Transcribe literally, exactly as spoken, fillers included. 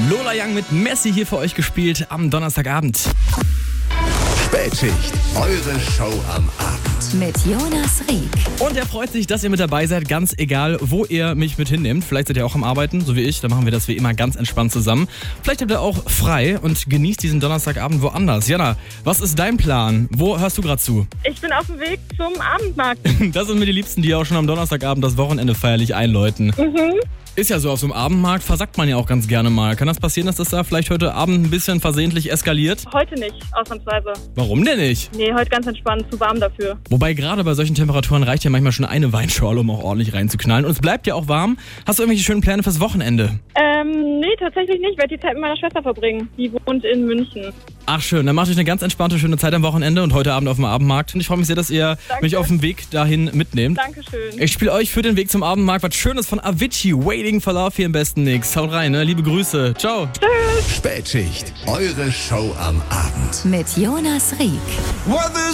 Lola Young mit Messi hier für euch gespielt am Donnerstagabend. Spätschicht, eure Show am Abend. Mit Jonas Rieck. Und er freut sich, dass ihr mit dabei seid, ganz egal, wo ihr mich mit hinnehmt. Vielleicht seid ihr auch am Arbeiten, so wie ich, dann machen wir das wie immer ganz entspannt zusammen. Vielleicht habt ihr auch frei und genießt diesen Donnerstagabend woanders. Jana, was ist dein Plan? Wo hörst du gerade zu? Ich bin auf dem Weg zum Abendmarkt. Das sind mir die Liebsten, die auch schon am Donnerstagabend das Wochenende feierlich einläuten. Mhm. Ist ja so, auf so einem Abendmarkt versackt man ja auch ganz gerne mal. Kann das passieren, dass das da vielleicht heute Abend ein bisschen versehentlich eskaliert? Heute nicht, ausnahmsweise. Warum denn nicht? Nee, heute ganz entspannt, zu warm dafür. Wobei gerade bei solchen Temperaturen reicht ja manchmal schon eine Weinschorle, um auch ordentlich reinzuknallen. Und es bleibt ja auch warm. Hast du irgendwelche schönen Pläne fürs Wochenende? Ähm, nee, tatsächlich nicht. Ich werde die Zeit mit meiner Schwester verbringen. Die wohnt in München. Ach schön, dann macht euch eine ganz entspannte, schöne Zeit am Wochenende und heute Abend auf dem Abendmarkt. Und ich freue mich sehr, dass ihr Danke. mich auf dem Weg dahin mitnehmt. Dankeschön. Ich spiele euch für den Weg zum Abendmarkt was Schönes von Avicii, Waiting for Love hier im besten Mix. Haut rein, ne? Liebe Grüße. Ciao. Spätschicht, eure Show am Abend. Mit Jonas Rieck.